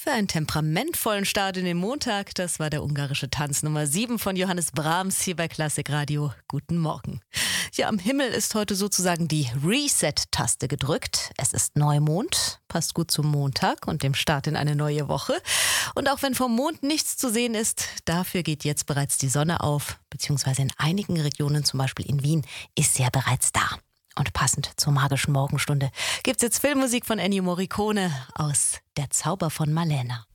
für einen temperamentvollen Start in den Montag. Das war der ungarische Tanz Nummer 7 von Johannes Brahms hier bei Klassik Radio. Guten Morgen. Ja, am Himmel ist heute sozusagen die Reset-Taste gedrückt. Es ist Neumond, passt gut zum Montag und dem Start in eine neue Woche. Und auch wenn vom Mond nichts zu sehen ist, dafür geht jetzt bereits die Sonne auf, beziehungsweise in einigen Regionen, zum Beispiel in Wien, ist sie ja bereits da. Und passend zur magischen Morgenstunde gibt's jetzt Filmmusik von Ennio Morricone aus Der Zauber von Malena.